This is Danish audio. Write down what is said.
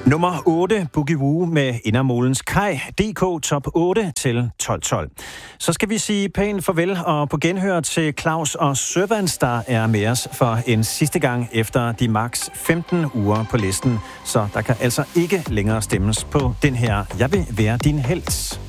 Nummer 8, Boogie Woo med Indermolens Kaj, DK top 8 til 12-12. Så skal vi sige pænt farvel og på genhør til Claus og Servants, der er med os for en sidste gang efter de maks 15 uger på listen. Så der kan altså ikke længere stemmes på den her Jeg vil være din helt.